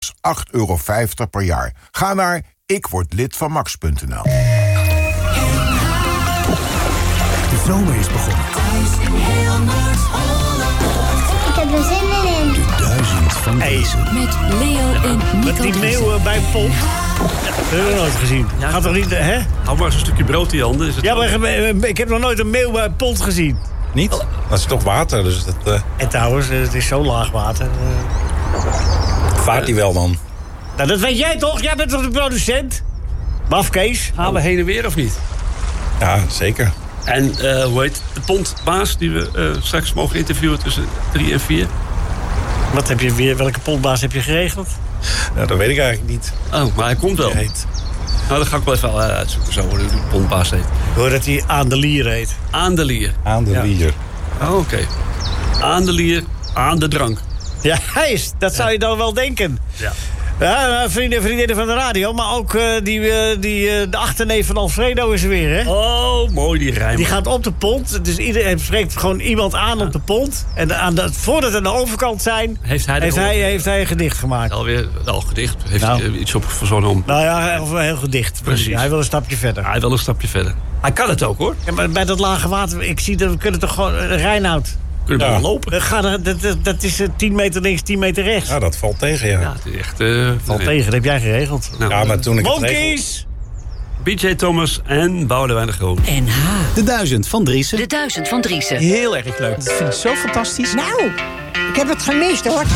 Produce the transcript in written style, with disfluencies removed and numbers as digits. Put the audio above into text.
€8,50 per jaar. Ga naar ikwordlidvanmax.nl. De zomer is begonnen. Ik heb er zin in. De 1000 van deze. Met Leo en Nico. Met die meeuwen bij Pont. Dat hebben we nooit gezien. Ja, Gaat toch niet, hè? Hou maar eens een stukje brood in je handen. Is het Ja, maar ik heb nog nooit een meeuw bij Pont gezien. Niet? Dat is toch water, dus dat En trouwens, het is zo laag water. vaart hij wel dan. Nou, dat weet jij toch? Jij bent toch de producent? Mafkees? Gaan we heen en weer of niet? Ja, zeker. En hoe heet de pontbaas die we straks mogen interviewen tussen 3 en 4? Wat heb je weer? Welke pontbaas heb je geregeld? Nou, dat weet ik eigenlijk niet. Oh, maar hij komt wel. Wie heet. Nou, dat ga ik wel even uitzoeken zo hoe de pontbaas heet. Ik hoor dat hij aan de lier heet. Aan de lier. Aan de Ja. lier. Oh, oké. Aan de lier, aan de drank. Ja, hij is. Dat zou je dan wel denken. Ja. Ja, vrienden en vriendinnen van de radio. Maar ook de achterneef van Alfredo is er weer, hè? Oh, mooi die rijm. Die gaat op de pont. Dus iedereen spreekt gewoon iemand aan op de pont. En voordat we aan de overkant zijn, heeft hij een gedicht gemaakt. Alweer al gedicht. Heeft Nou. hij iets op verzonnen om. Nou ja, heel gedicht. Precies. Hij wil een stapje verder. Hij wil een stapje verder. Hij kan het ook, hoor. Ja, maar bij dat lage water, ik zie dat we kunnen toch gewoon... Reinoud, Kunnen we Ja. wel lopen. dat is 10 meter links, 10 meter rechts. Ja, dat valt tegen, ja. Ja, het is echt... Valt tegen, dat heb jij geregeld. Nou, Ja, maar toen ik het regelde... Monkeys! BJ Thomas en Boudewijn de Groot. NH. De 1000 van Driessen. De 1000 van Driessen. Heel erg leuk. Dat vind ik zo fantastisch. Nou, ik heb het gemist hoor.